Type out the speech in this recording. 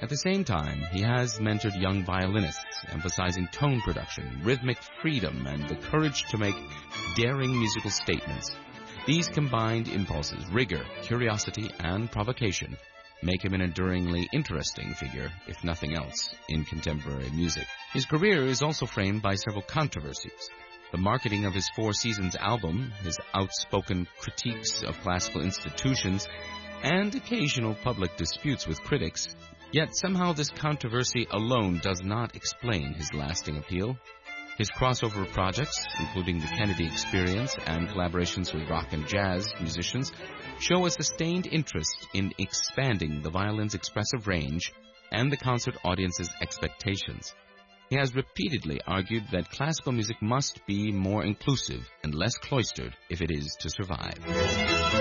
At the same time, he has mentored young violinists, emphasizing tone production, rhythmic freedom, and the courage to make daring musical statements. These combined impulses, rigor, curiosity, and provocation, make him an enduringly interesting figure, if nothing else, in contemporary music. His career is also framed by several controversies. The marketing of his Four Seasons album, his outspoken critiques of classical institutions, and occasional public disputes with critics. Yet somehow this controversy alone does not explain his lasting appeal. His crossover projects, including the Kennedy Experience and collaborations with rock and jazz musicians, show a sustained interest in expanding the violin's expressive range and the concert audience's expectations. He has repeatedly argued that classical music must be more inclusive and less cloistered if it is to survive.